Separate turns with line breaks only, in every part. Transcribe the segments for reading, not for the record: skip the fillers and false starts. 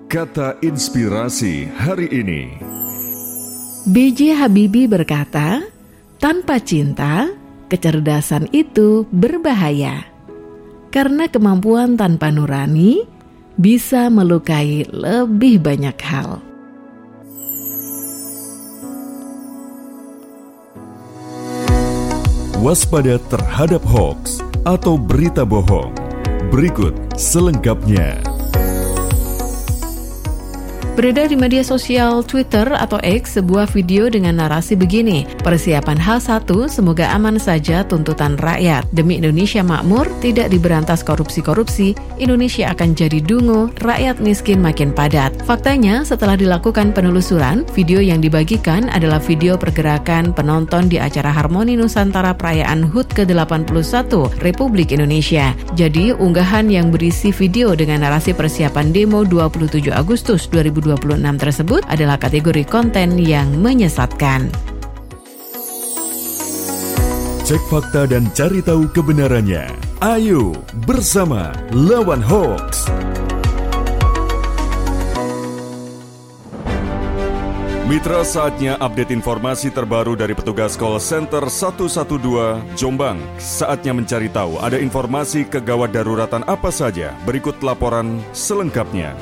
Kata inspirasi hari ini.
B.J. Habibie berkata, tanpa cinta, kecerdasan itu berbahaya. Karena kemampuan tanpa nurani bisa melukai lebih banyak hal.
Waspada terhadap hoaks atau berita bohong. Berikut selengkapnya.
Beredar di media sosial Twitter atau X sebuah video dengan narasi begini, persiapan H1 semoga aman saja tuntutan rakyat. Demi Indonesia makmur, tidak diberantas korupsi-korupsi, Indonesia akan jadi dungu, rakyat miskin makin padat. Faktanya, setelah dilakukan penelusuran, video yang dibagikan adalah video pergerakan penonton di acara Harmoni Nusantara perayaan HUT ke-81 Republik Indonesia. Jadi, unggahan yang berisi video dengan narasi persiapan demo 27 Agustus 2026 tersebut adalah kategori konten yang menyesatkan.
Cek fakta dan cari tahu kebenarannya. Ayo bersama lawan hoaks. Mitra, saatnya update informasi terbaru dari petugas call center 112 Jombang. Saatnya mencari tahu ada informasi kegawat daruratan apa saja. Berikut laporan selengkapnya.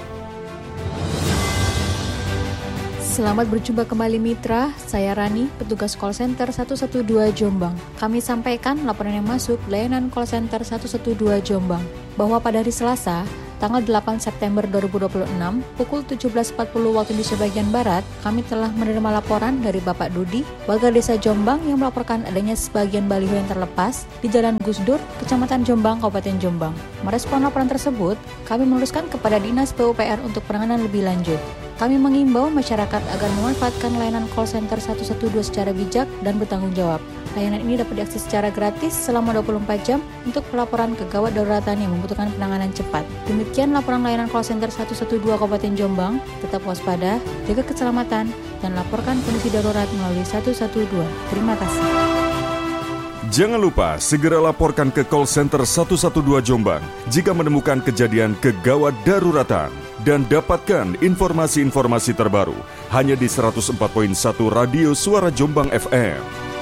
Selamat berjumpa kembali mitra, saya Rani, petugas call center 112 Jombang. Kami sampaikan laporan yang masuk layanan call center 112 Jombang, bahwa pada hari Selasa, tanggal 8 September 2026, pukul 17.40 waktu Indonesia bagian Barat, kami telah menerima laporan dari Bapak Dudi, warga desa Jombang yang melaporkan adanya sebagian baliho yang terlepas di Jalan Gusdur, Kecamatan Jombang, Kabupaten Jombang. Merespon laporan tersebut, kami meneruskan kepada Dinas PUPR untuk penanganan lebih lanjut. Kami mengimbau masyarakat agar memanfaatkan layanan call center 112 secara bijak dan bertanggung jawab. Layanan ini dapat diakses secara gratis selama 24 jam untuk pelaporan kegawat daruratan yang membutuhkan penanganan cepat. Demikian laporan layanan call center 112 Kabupaten Jombang. Tetap waspada, jaga keselamatan, dan laporkan kondisi darurat melalui 112. Terima kasih.
Jangan lupa segera laporkan ke call center 112 Jombang jika menemukan kejadian kegawat daruratan. Dan dapatkan informasi-informasi terbaru hanya di 104.1 Radio Suara Jombang FM.